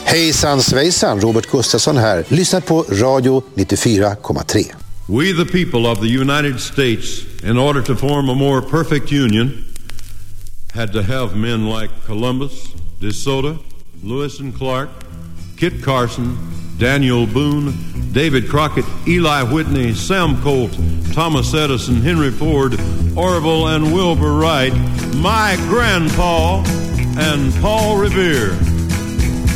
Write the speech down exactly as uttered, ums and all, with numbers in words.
Hejsan svejsan, Robert Gustafsson här. Lyssna på Radio nittiofyra komma tre. We the people of the United States, in order to form a more perfect union, had to have men like Columbus, De Soto, Lewis and Clark, Kit Carson, Daniel Boone, David Crockett, Eli Whitney, Sam Colt, Thomas Edison, Henry Ford, Orville and Wilbur Wright, my grandpa, and Paul Revere.